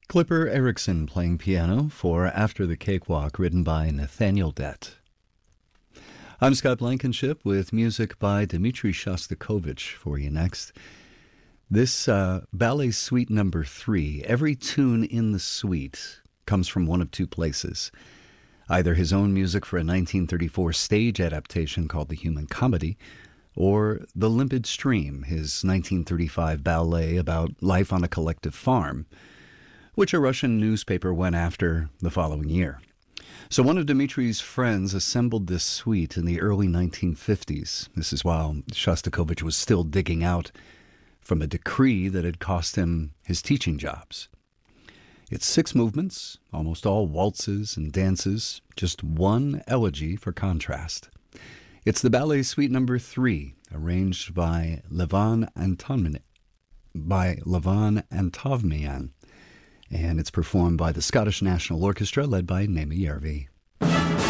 Clipper Erickson playing piano for After the Cakewalk, written by Nathaniel Dett. I'm Scott Blankenship with music by Dmitri Shostakovich for you next. This ballet suite number 3, every tune in the suite comes from one of two places. Either his own music for a 1934 stage adaptation called The Human Comedy, or The Limpid Stream, his 1935 ballet about life on a collective farm, which a Russian newspaper went after the following year. So one of Dmitri's friends assembled this suite in the early 1950s. This is while Shostakovich was still digging out from a decree that had cost him his teaching jobs. It's 6 movements, almost all waltzes and dances, just one elegy for contrast. It's the ballet suite number 3, arranged by Levan Antovmian, and it's performed by the Scottish National Orchestra led by Naima Järvi.